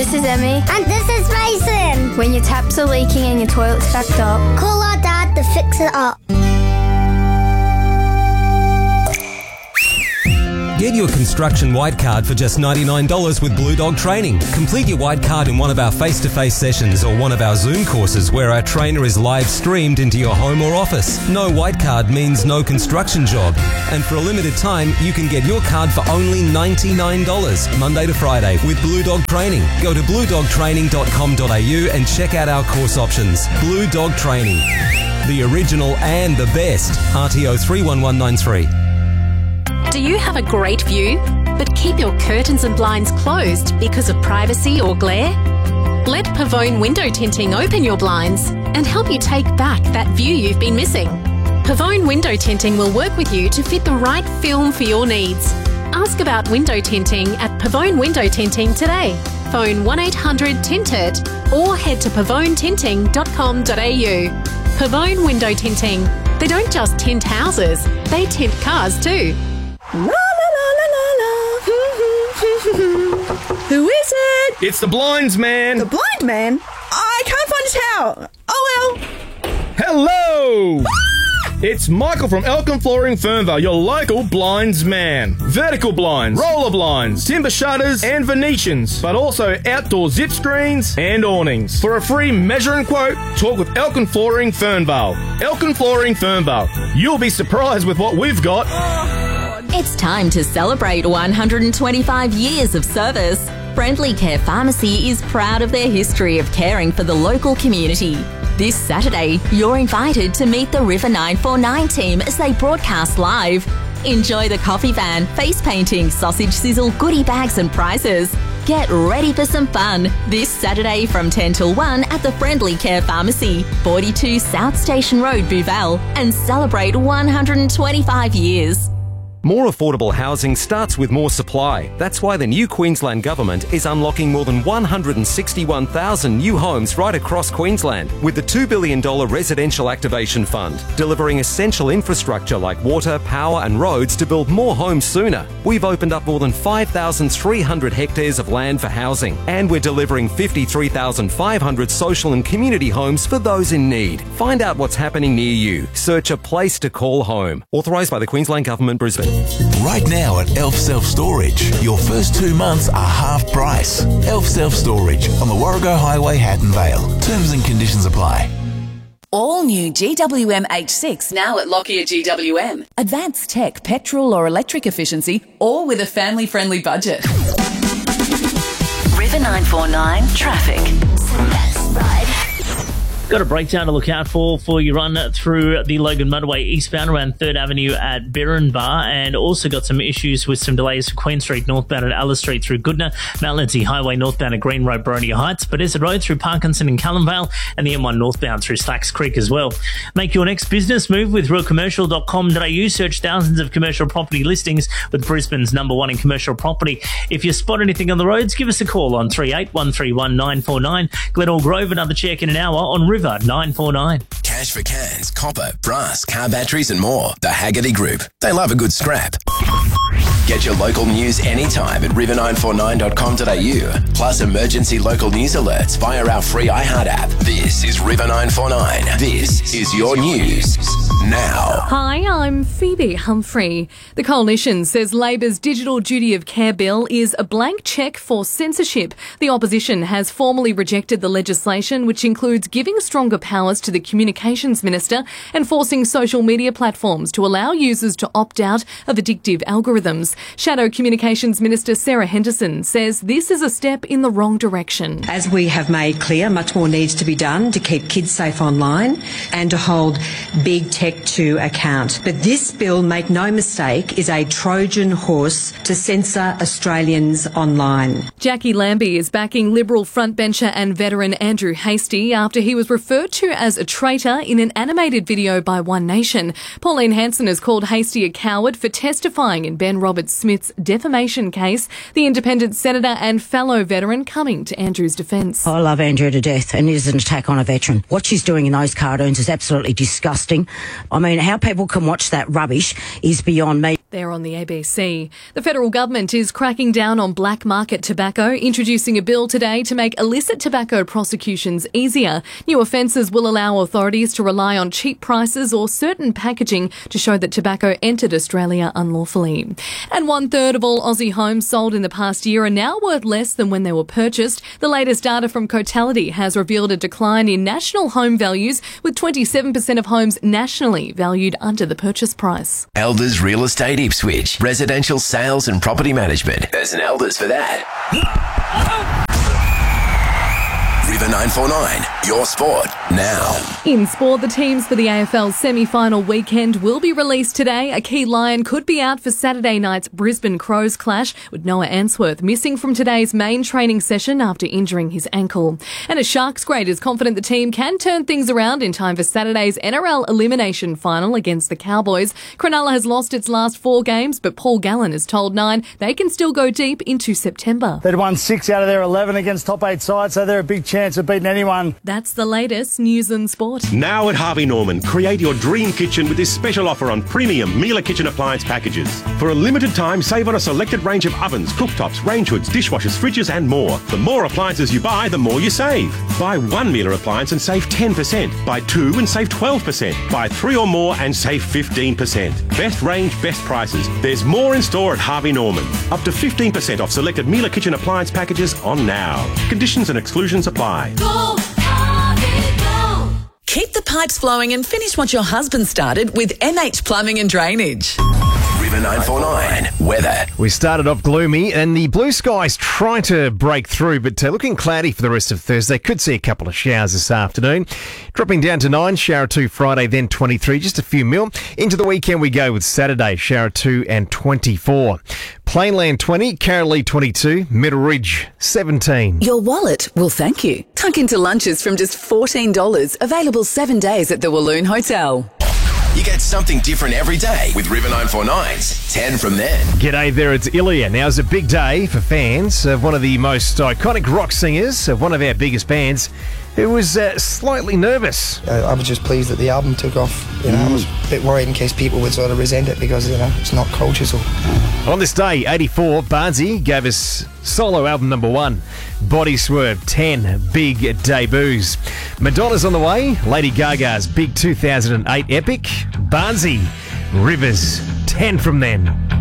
This is Emmy. And this is Mason. When your taps are leaking and your toilet's backed up, call our dad to fix it up. Get your construction white card for just $99 with Blue Dog Training. Complete your white card in one of our face-to-face sessions or one of our Zoom courses where our trainer is live streamed into your home or office. No white card means no construction job. And for a limited time, you can get your card for only $99, Monday to Friday, with Blue Dog Training. Go to bluedogtraining.com.au and check out our course options. Blue Dog Training. The original and the best. RTO 31193. Do you have a great view, but keep your curtains and blinds closed because of privacy or glare? Let Pavone Window Tinting open your blinds and help you take back that view you've been missing. Pavone Window Tinting will work with you to fit the right film for your needs. Ask about window tinting at Pavone Window Tinting today. Phone 1800-TINTED or head to pavonetinting.com.au. Pavone Window Tinting. They don't just tint houses, they tint cars too. La la la la la la. Who is it? It's the blinds man. The blind man? I can't find his towel. Oh well. Hello! It's Michael from Elkin Flooring Fernvale, your local blinds man. Vertical blinds, roller blinds, timber shutters and Venetians, but also outdoor zip screens and awnings. For a free measure and quote, talk with Elkin Flooring Fernvale. Elkin Flooring Fernvale. You'll be surprised with what we've got. It's time to celebrate 125 years of service. Friendly Care Pharmacy is proud of their history of caring for the local community. This Saturday, you're invited to meet the River 949 team as they broadcast live. Enjoy the coffee van, face painting, sausage sizzle, goodie bags and prizes. Get ready for some fun this Saturday from 10 till 1 at the Friendly Care Pharmacy, 42 South Station Road, Bouval, and celebrate 125 years. More affordable housing starts with more supply. That's why the new Queensland Government is unlocking more than 161,000 new homes right across Queensland with the $2 billion Residential Activation Fund, delivering essential infrastructure like water, power and roads to build more homes sooner. We've opened up more than 5,300 hectares of land for housing, and we're delivering 53,500 social and community homes for those in need. Find out what's happening near you. Search a place to call home. Authorised by the Queensland Government, Brisbane. Right now at Elf Self Storage, your first 2 months are half price. Elf Self Storage on the Warrego Highway, Hatton Vale. Terms and conditions apply. All new GWM H6 now at Lockyer GWM. Advanced tech, petrol or electric efficiency, all with a family-friendly budget. River 949 traffic. Got a breakdown to look out for your run through the Logan Motorway eastbound around 3rd Avenue at Birrenbar, and also got some issues with some delays for Queen Street northbound at Alice Street through Goodna, Mount Lindsay Highway northbound at Green Road, Boronia Heights, Bethesda Road through Parkinson and Callumvale, and the M1 northbound through Slacks Creek as well. Make your next business move with realcommercial.com.au. Search thousands of commercial property listings with Brisbane's #1 in commercial property. If you spot anything on the roads, give us a call on 38131949. 949. Glenelg Grove, another check in an hour on River 949. Cash for cans, copper, brass, car batteries and more. The Haggerty Group. They love a good scrap. Get your local news anytime at river949.com.au. Plus emergency local news alerts via our free iHeart app. This is River 949. This is your news now. Hi, I'm Phoebe Humphrey. The Coalition says Labor's Digital Duty of Care bill is a blank cheque for censorship. The opposition has formally rejected the legislation, which includes giving stronger powers to the Communications Minister and forcing social media platforms to allow users to opt out of addictive algorithms. Shadow Communications Minister Sarah Henderson says this is a step in the wrong direction. As we have made clear, much more needs to be done to keep kids safe online and to hold big tech to account. But this bill, make no mistake, is a Trojan horse to censor Australians online. Jackie Lambie is backing Liberal frontbencher and veteran Andrew Hastie after he was referred to as a traitor in an animated video by One Nation. Pauline Hanson has called Hastie a coward for testifying in Ben Roberts' Robert Smith's defamation case. The independent senator and fellow veteran coming to Andrew's defence. I love Andrew to death, and it is an attack on a veteran. What she's doing in those cartoons is absolutely disgusting. I mean, how people can watch that rubbish is beyond me. There on the ABC. The federal government is cracking down on black market tobacco, introducing a bill today to make illicit tobacco prosecutions easier. New offences will allow authorities to rely on cheap prices or certain packaging to show that tobacco entered Australia unlawfully. And 1/3 of all Aussie homes sold in the past year are now worth less than when they were purchased. The latest data from Cotality has revealed a decline in national home values, with 27% of homes nationally valued under the purchase price. Elders Real Estate Ipswich. Residential sales and property management. There's an Elders for that. River 949, your sport now. In sport, the teams for the AFL semi-final weekend will be released today. A key Lion could be out for Saturday night's Brisbane Crows clash, with Noah Answorth missing from today's main training session after injuring his ankle. And a Sharks great is confident the team can turn things around in time for Saturday's NRL elimination final against the Cowboys. Cronulla has lost its last 4 games, but Paul Gallen has told Nine they can still go deep into September. They'd won 6 out of their 11 against top 8 sides, so they're a big chance of beating anyone. That's the latest news and sport. Now at Harvey Norman, create your dream kitchen with this special offer on premium Miele kitchen appliance packages. For a limited time, save on a selected range of ovens, cooktops, range hoods, dishwashers, fridges and more. The more appliances you buy, the more you save. Buy 1 Miele appliance and save 10%. Buy 2 and save 12%. Buy 3 or more and save 15%. Best range, best prices. There's more in store at Harvey Norman. Up to 15% off selected Miele kitchen appliance packages on now. Conditions and exclusions apply. Keep the pipes flowing and finish what your husband started with MH Plumbing and Drainage. River 949, weather. We started off gloomy and the blue skies trying to break through, but looking cloudy for the rest of Thursday. Could see a couple of showers this afternoon. Dropping down to 9, shower 2 Friday, then 23, just a few mil. Into the weekend we go with Saturday, shower 2 and 24. Plainland 20, Carolee 22, Middle Ridge 17. Your wallet will thank you. Tuck into lunches from just $14, available 7 days at the Walloon Hotel. You get something different every day with River 949's 10 from then. G'day there, it's Ilya. Now, it's a big day for fans of one of the most iconic rock singers of one of our biggest bands, who was slightly nervous. I was just pleased that the album took off. I was a bit worried in case people would sort of resent it because, it's not Cold Chisel. On this day, 84, Barnsey gave us solo album number 1, Body Swerve, 10 big debuts. Madonna's on the way, Lady Gaga's big 2008 epic, Barnsey, Rivers, 10 from then.